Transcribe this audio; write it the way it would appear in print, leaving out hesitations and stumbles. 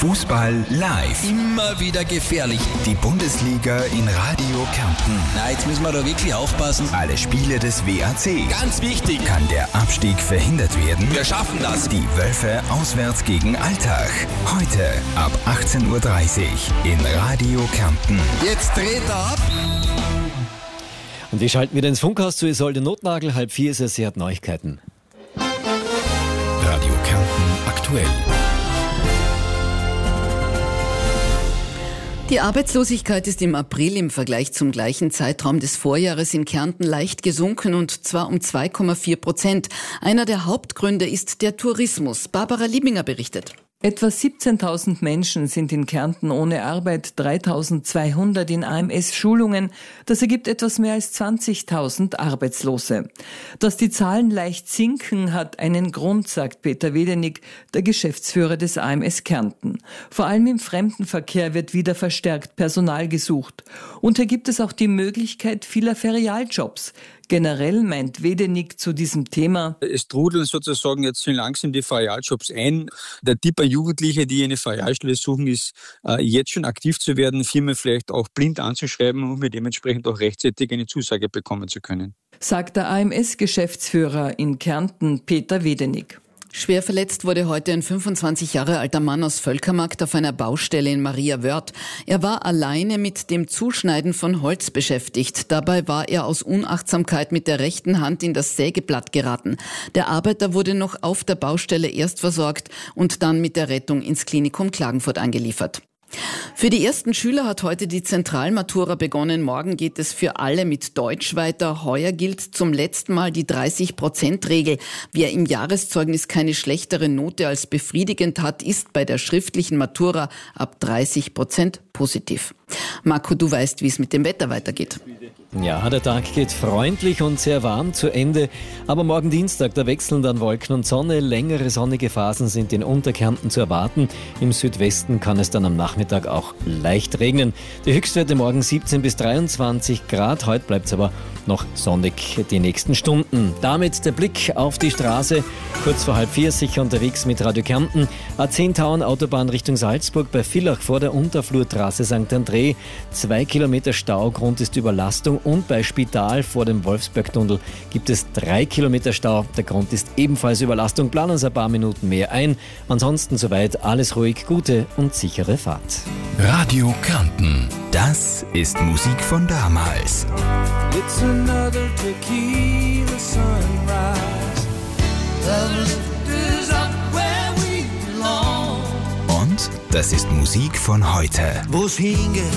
Fußball live. Immer wieder gefährlich. Die Bundesliga in Radio Kärnten. Na, jetzt müssen wir da wirklich aufpassen. Alle Spiele des WAC. Ganz wichtig. Kann der Abstieg verhindert werden? Wir schaffen das. Die Wölfe auswärts gegen Altach. Heute ab 18:30 Uhr in Radio Kärnten. Jetzt dreht er ab. Und wir schalten wieder ins Funkhaus zu Isolde Notnagel. 3:30 ist es, sie hat Neuigkeiten. Radio Kärnten aktuell. Die Arbeitslosigkeit ist im April im Vergleich zum gleichen Zeitraum des Vorjahres in Kärnten leicht gesunken, und zwar um 2,4%. Einer der Hauptgründe ist der Tourismus. Barbara Liebinger berichtet. Etwa 17.000 Menschen sind in Kärnten ohne Arbeit, 3.200 in AMS-Schulungen. Das ergibt etwas mehr als 20.000 Arbeitslose. Dass die Zahlen leicht sinken, hat einen Grund, sagt Peter Wedenig, der Geschäftsführer des AMS Kärnten. Vor allem im Fremdenverkehr wird wieder verstärkt Personal gesucht. Und hier gibt es auch die Möglichkeit vieler Ferialjobs. Generell meint Wedenig zu diesem Thema: Es trudeln sozusagen jetzt schon langsam die Ferialjobs ein. Der Tipp an Jugendliche, die eine Ferialstelle suchen, ist, jetzt schon aktiv zu werden, Firmen vielleicht auch blind anzuschreiben, um mit dementsprechend auch rechtzeitig eine Zusage bekommen zu können. Sagt der AMS-Geschäftsführer in Kärnten, Peter Wedenig. Schwer verletzt wurde heute ein 25 Jahre alter Mann aus Völkermarkt auf einer Baustelle in Mariawörth. Er war alleine mit dem Zuschneiden von Holz beschäftigt. Dabei war er aus Unachtsamkeit mit der rechten Hand in das Sägeblatt geraten. Der Arbeiter wurde noch auf der Baustelle erst versorgt und dann mit der Rettung ins Klinikum Klagenfurt eingeliefert. Für die ersten Schüler hat heute die Zentralmatura begonnen. Morgen geht es für alle mit Deutsch weiter. Heuer gilt zum letzten Mal die 30%-Regel. Wer im Jahreszeugnis keine schlechtere Note als befriedigend hat, ist bei der schriftlichen Matura ab 30% positiv. Marco, du weißt, wie es mit dem Wetter weitergeht. Ja, der Tag geht freundlich und sehr warm zu Ende. Aber morgen Dienstag, da wechseln dann Wolken und Sonne. Längere sonnige Phasen sind in Unterkärnten zu erwarten. Im Südwesten kann es dann am Nachmittag auch leicht regnen. Die Höchstwerte morgen 17 bis 23 Grad. Heute bleibt es aber noch sonnig die nächsten Stunden. Damit der Blick auf die Straße. Kurz vor 3:30 sicher unterwegs mit Radio Kärnten. A10 Tauern Autobahn Richtung Salzburg bei Villach vor der Unterflurtrasse St. André. 2 Kilometer Stau, Grund ist Überlastung. Und bei Spital vor dem Wolfsbergtunnel gibt es 3 Kilometer Stau. Der Grund ist ebenfalls Überlastung. Planen uns ein paar Minuten mehr ein. Ansonsten soweit alles ruhig, gute und sichere Fahrt. Radio Kärnten. Das ist Musik von damals. It's another tequila sunrise. The lift is up where we belong. Und das ist Musik von heute. Wo's hingeht,